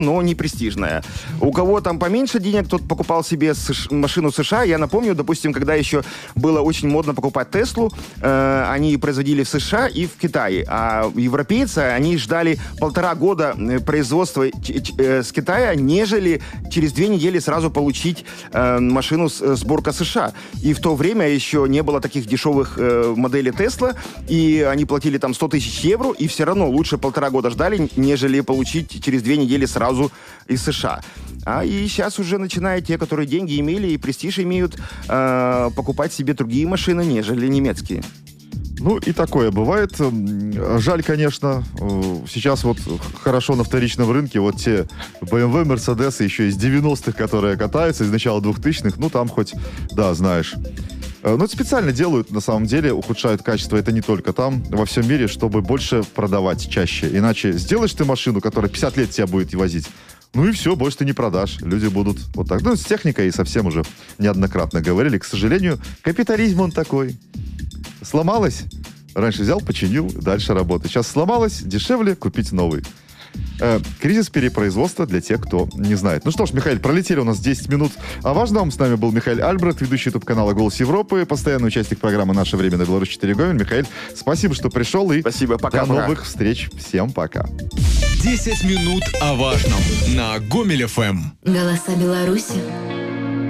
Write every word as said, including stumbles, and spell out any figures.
но не престижная. У кого там поменьше денег, тот покупал себе США, машину США. Я напомню, допустим, когда еще было очень модно покупать Теслу, э, они производили в США и в Китае. А европейцы, они ждали полтора года производства ч- ч- э, с Китая, нежели через две недели сразу получить э, машину с, сборка США. И в то время еще не было таких дешевых э, моделей Тесла, и они платили там сто тысяч евро, и все равно лучше полтора года ждали, нежели получить через две недели сразу из США. А и сейчас уже начинают те, которые деньги имели и престиж имеют, э, покупать себе другие машины, нежели немецкие. Ну, и такое бывает. Жаль, конечно, сейчас вот хорошо на вторичном рынке вот те бэ эм вэ, Mercedes еще из девяностых, которые катаются, из начала двухтысячных, ну, там хоть, да, знаешь. Но это специально делают, на самом деле, ухудшают качество. Это не только там, во всем мире, чтобы больше продавать чаще. Иначе сделаешь ты машину, которая пятьдесят лет тебя будет возить, ну и все, больше ты не продашь. Люди будут вот так. Ну, с техникой и совсем уже неоднократно говорили. К сожалению, капитализм он такой. Сломалось? Раньше взял, починил, дальше работает. Сейчас сломалось, дешевле купить новый. Э, кризис перепроизводства для тех, кто не знает. Ну что ж, Михаил, пролетели у нас десять минут о важном. С нами был Михаил Альбрехт, ведущий ютуб-канала «Голос Европы», постоянный участник программы «Наше время» на Беларусь четыре Гомель. Михаил, спасибо, что пришел. И спасибо, пока. До новых встреч. Всем пока. десять минут о важном на Гомель эф эм. Голоса Беларуси.